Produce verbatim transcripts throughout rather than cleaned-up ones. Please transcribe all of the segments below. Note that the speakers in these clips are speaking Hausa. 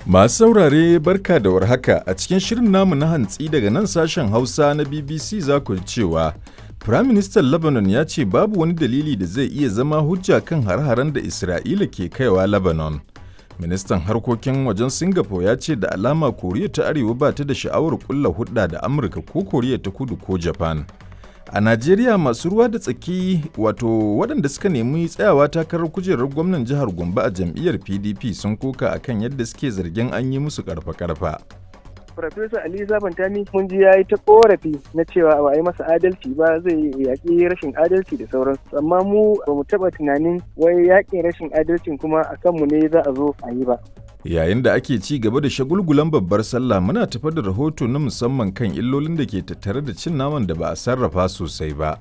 Masu saurare barka da warhaka a cikin shirin namu na hantsi daga nan sashen Hausa na B B C za ku ji cewa Firaministan Lebanon ya ce babu wani dalili da zai iya zama hujja kan har-haren da Isra'ila ke kaiwa Lebanon. Ministan harkokin wajen Singapore ya ce da alama Koriya ta Arewa ba ta da sha'awar kulla hudda da Amurka ko Koriya ta Kudu ko Japan. A Najeriya masu ruwa da tsaki wato waɗanda suka nemi tsayawa takarar kujerar gwamnan jihar Gombe a jam'iyyar P D P sun koka akan yadda suke zargin an yi musu karfa-karfa. Farfesa Ali Zabantani mun ji ya yi ta korafi na cewa ba a yi masa adalci ba, zai yaƙi rashin adalci da sauransu. Amma mu ba mu taɓa tunanin wai yaƙin rashin adalcin kuma a kanmu ne za a zo a yi ba. Yayin da ake ci gaba da shagulgulan babbar sallah muna tafa da rahoto na musamman kan illolin da ke tattare da cin naman da ba a sarrafa sosai ba.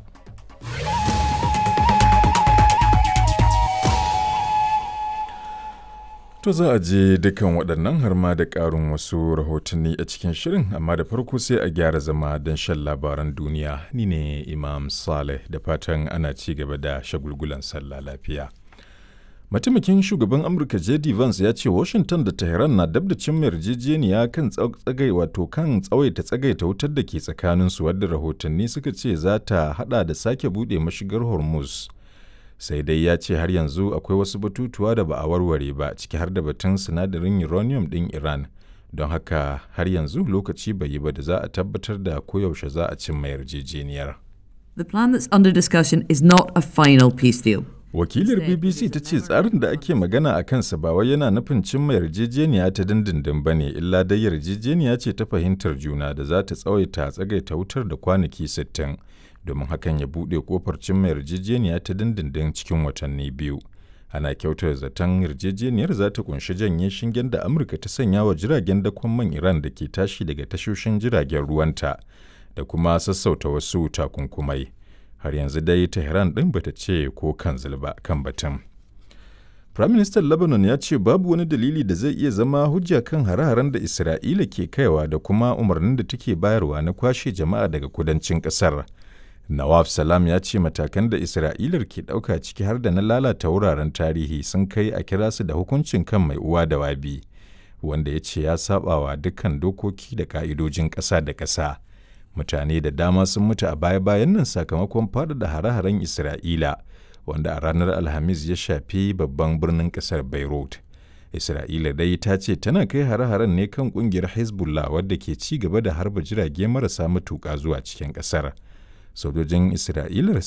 To za a je dukan waɗannan har ma da ƙarin wasu rahotanni a cikin shirin, amma da farko sai a gyara zama don shan labaran duniya. Ni ne Imam Saleh, da fatan ana ci gaba da shagulgulan sallah lafiya. Mataimakin shugaban Amurka J D Vance ya ce Washington da Tehran na dab da cimma yarjejeniya kan tsagai wato kan tsawaita tsagaita wutar da ke tsakaninsu, wadda rahotanni suka ce za ta hada da sake buɗe mashigar Hormuz. Sai dai ya ce har yanzu akwai wasu batutuwa da ba a warware ba, ciki har da batun sinadarin uranium ɗin Iran. Don haka har yanzu lokaci bai yi ba da za a tabbatar da koyaushe za a cimma yarjejeniyar. The plan that's under discussion is not a final peace deal. Wakilar B B C ta ce tsarin da ake magana a kansa ba wai yana nufin cimma yarjejeniya ta dindindin ba ne, illa dai yarjejeniya ce ta fahimtar juna da za ta tsawaita tsagaita wutar da kwanaki sittin, domin hakan ya buɗe kofar cimma yarjejeniya ta dindindin cikin watanni biyu. Ana kyautar zaton yarjejeniyar za ta kunshi janye shingen da Amurka ta sanya wa jiragen dakon man Iran da ke tashi daga tashoshin jiragen ruwanta, da kuma sassauta wasu takunkumai. Har yanzu dai Tehran ɗin bata ce ko kan zilba kan batun. Firaministan Lebanon ya ce babu wani dalili da zai iya zama hujja kan hare-haren da Isra'ila ke kaiwa da kuma umarnin da take bayarwa na kwashe jama'a daga kudancin ƙasar. Nawaf Salam ya ce matakan da Isra'ilar ke ɗauka, ciki har da na lalata wuraren tarihi, sun kai a kira su da hukuncin kan mai uwa da wabi, wanda ya ce ya saɓawa dukkan dokoki da ƙa'idojin ƙasa da ƙasa. Mutane da dama sun mutu a baya-bayan nan sakamakon faɗaɗa hare-haren Isra'ila, wanda a ranar Alhamis ya shafi babban birnin ƙasar Beirut. Isra'ila dai ta ce tana kai hare-haren ne kan ƙungiyar Hezbollah, wadda ke ci gaba da harba jirage marasa matuƙa zuwa cikin ƙasar. Sojojin Isra'ila